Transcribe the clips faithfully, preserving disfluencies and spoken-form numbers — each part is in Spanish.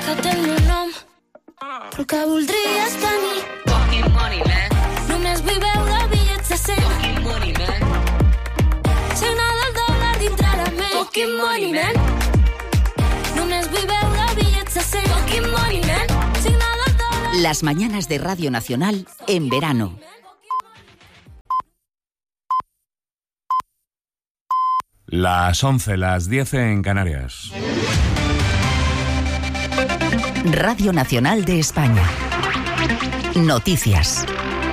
que té el meu nom, però que voldries tenir. Fucking money, man. Només vull veure bitllets de cent. Fucking money, man. Signa del dòlar dintre la ment. Fucking money, man. Només vull veure bitllets de cent. Fucking money, man. Signa del dòlar. Las mañanas de Radio Nacional en verano. Las once, las diez en Canarias. Radio Nacional de España. Noticias.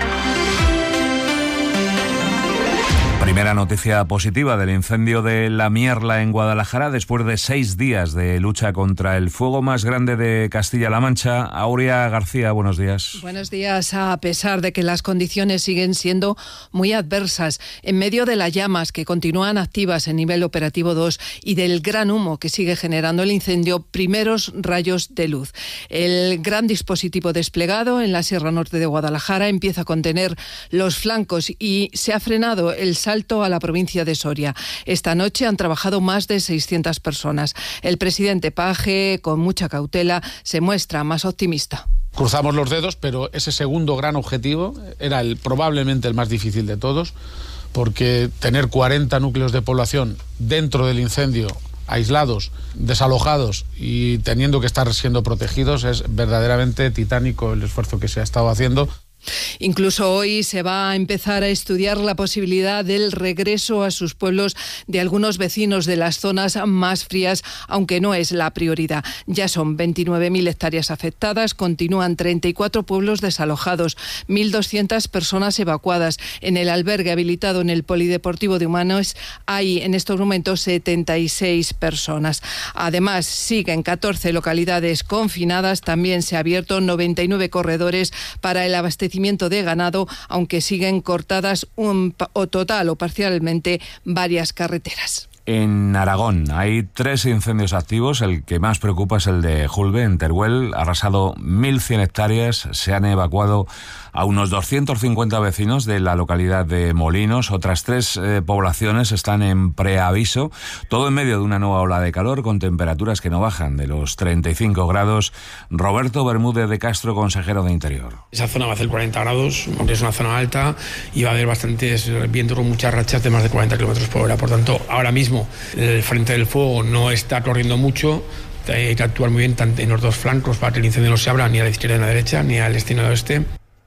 Primera noticia positiva del incendio de La Mierla en Guadalajara después de seis días de lucha contra el fuego más grande de Castilla-La Mancha. Aurea García, buenos días. Buenos días. A pesar de que las condiciones siguen siendo muy adversas, en medio de las llamas que continúan activas en nivel operativo dos y del gran humo que sigue generando el incendio, primeros rayos de luz. El gran dispositivo desplegado en la Sierra Norte de Guadalajara empieza a contener los flancos y se ha frenado el salto a la provincia de Soria. Esta noche han trabajado más de seiscientas personas. El presidente Page, con mucha cautela, se muestra más optimista. Cruzamos los dedos, pero ese segundo gran objetivo era el, probablemente el más difícil de todos, porque tener cuarenta núcleos de población dentro del incendio, aislados, desalojados y teniendo que estar siendo protegidos, es verdaderamente titánico el esfuerzo que se ha estado haciendo. Incluso hoy se va a empezar a estudiar la posibilidad del regreso a sus pueblos de algunos vecinos de las zonas más frías, aunque no es la prioridad. Ya son veintinueve mil hectáreas afectadas, continúan treinta y cuatro pueblos desalojados, mil doscientas personas evacuadas. En el albergue habilitado en el Polideportivo de Humanes hay en estos momentos setenta y seis personas. Además, siguen catorce localidades confinadas. También se han abierto noventa y nueve corredores para el abastecimiento de ganado, aunque siguen cortadas un, o total o parcialmente varias carreteras. En Aragón hay tres incendios activos. El que más preocupa es el de Julbe, en Teruel. Ha arrasado mil cien hectáreas. Se han evacuado a unos doscientos cincuenta vecinos de la localidad de Molinos. Otras tres eh, poblaciones están en preaviso. Todo en medio de una nueva ola de calor con temperaturas que no bajan de los treinta y cinco grados. Roberto Bermúdez de Castro, consejero de Interior. Esa zona va a hacer cuarenta grados, es una zona alta y va a haber bastantes vientos con muchas rachas de más de cuarenta kilómetros por hora. Por tanto, ahora mismo el frente del fuego no está corriendo mucho. Hay que actuar muy bien tanto en los dos flancos para que el incendio no se abra ni a la izquierda ni a la derecha, ni al este ni al oeste.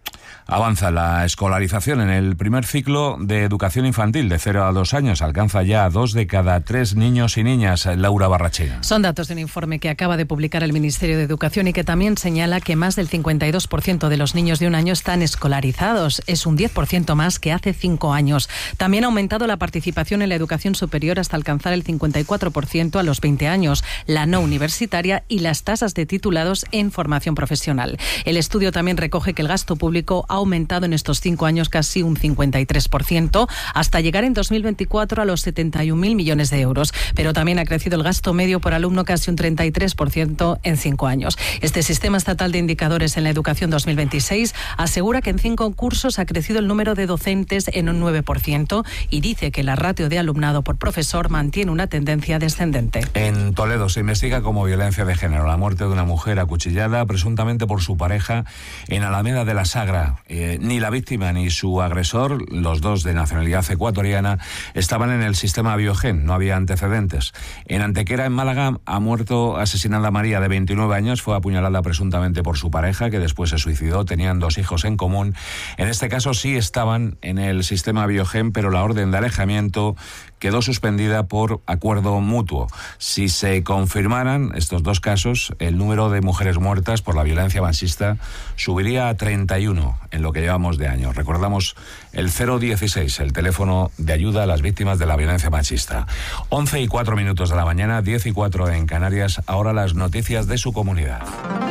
Avanza la escolarización en el primer ciclo de educación infantil de cero a dos años. Alcanza ya a dos de cada tres niños y niñas. Laura Barrachina. Son datos de un informe que acaba de publicar el Ministerio de Educación y que también señala que más del cincuenta y dos por ciento de los niños de un año están escolarizados. Es un diez por ciento más que hace cinco años. También ha aumentado la participación en la educación superior hasta alcanzar el cincuenta y cuatro por ciento a los veinte años, la no universitaria y las tasas de titulados en formación profesional. El estudio también recoge que el gasto público ha aumentado en estos cinco años casi un cincuenta y tres por ciento, hasta llegar en dos mil veinticuatro a los setenta y un mil millones de euros. Pero también ha crecido el gasto medio por alumno casi un treinta y tres por ciento en cinco años. Este Sistema Estatal de Indicadores en la Educación dos mil veintiséis asegura que en cinco cursos ha crecido el número de docentes en un nueve por ciento y dice que la ratio de alumnado por profesor mantiene una tendencia descendente. En Toledo se investiga como violencia de género la muerte de una mujer acuchillada presuntamente por su pareja en Alameda de la Sagra. Eh, ni la víctima ni su agresor, los dos de nacionalidad ecuatoriana, estaban en el sistema Biogen, no había antecedentes. En Antequera, en Málaga, ha muerto asesinada María, de veintinueve años, fue apuñalada presuntamente por su pareja, que después se suicidó, tenían dos hijos en común. En este caso sí estaban en el sistema Biogen, pero la orden de alejamiento quedó suspendida por acuerdo mutuo. Si se confirmaran estos dos casos, el número de mujeres muertas por la violencia machista subiría a treinta y uno en lo que llevamos de año. Recordamos el cero dieciséis, el teléfono de ayuda a las víctimas de la violencia machista. once y cuatro minutos de la mañana, diez y cuatro en Canarias. Ahora las noticias de su comunidad.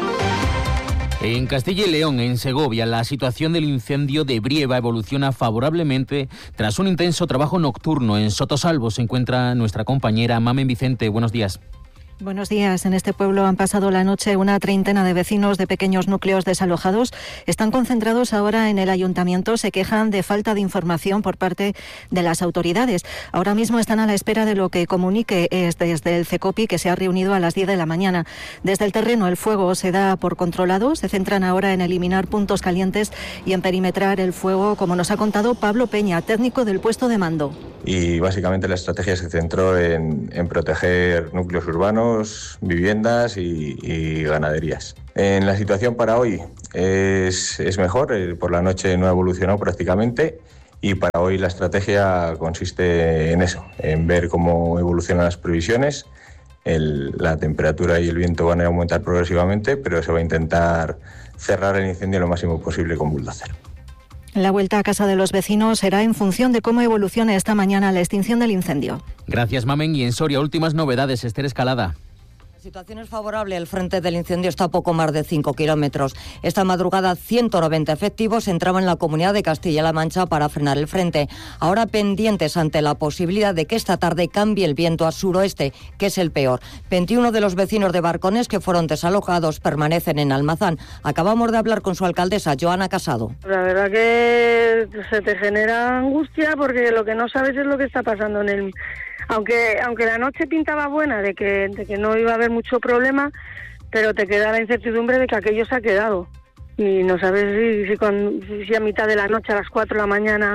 En Castilla y León, en Segovia, la situación del incendio de Brieva evoluciona favorablemente tras un intenso trabajo nocturno. En Sotosalvo se encuentra nuestra compañera Mamen Vicente. Buenos días. Buenos días. En este pueblo han pasado la noche una treintena de vecinos de pequeños núcleos desalojados. Están concentrados ahora en el ayuntamiento. Se quejan de falta de información por parte de las autoridades. Ahora mismo están a la espera de lo que comunique es desde el CECOPI, que se ha reunido a las diez de la mañana. Desde el terreno el fuego se da por controlado. Se centran ahora en eliminar puntos calientes y en perimetrar el fuego, como nos ha contado Pablo Peña, técnico del puesto de mando. Y básicamente la estrategia se centró en, en proteger núcleos urbanos, viviendas y, y ganaderías. En la situación para hoy es, es mejor, por la noche no ha evolucionado prácticamente y para hoy la estrategia consiste en eso, en ver cómo evolucionan las previsiones. El, la temperatura y el viento van a aumentar progresivamente, pero se va a intentar cerrar el incendio lo máximo posible con bulldozer. La vuelta a casa de los vecinos será en función de cómo evolucione esta mañana la extinción del incendio. Gracias, Mamen. Y en Soria, últimas novedades. Esther Escalada. La situación es favorable. El frente del incendio está a poco más de cinco kilómetros. Esta madrugada, ciento noventa efectivos entraban en la comunidad de Castilla-La Mancha para frenar el frente. Ahora pendientes ante la posibilidad de que esta tarde cambie el viento a suroeste, que es el peor. veintiuno de los vecinos de Barcones que fueron desalojados permanecen en Almazán. Acabamos de hablar con su alcaldesa, Joana Casado. La verdad que se te genera angustia porque lo que no sabes es lo que está pasando en el... Aunque aunque la noche pintaba buena de que, de que no iba a haber mucho problema, pero te queda la incertidumbre de que aquello se ha quedado. Y no sabes si, si, con, si a mitad de la noche, a las cuatro de la mañana...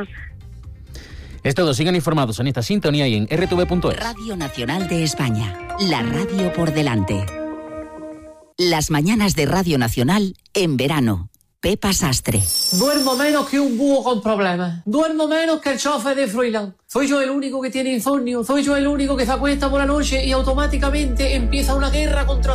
Es todo. Sigan informados en esta sintonía y en erre te ve punto es. Radio Nacional de España. La radio por delante. Las mañanas de Radio Nacional en verano. Pepa Sastre. Duermo menos que un búho con problemas. Duermo menos que el chofer de Froilán. Soy yo el único que tiene insomnio. Soy yo el único que se acuesta por la noche y automáticamente empieza una guerra contra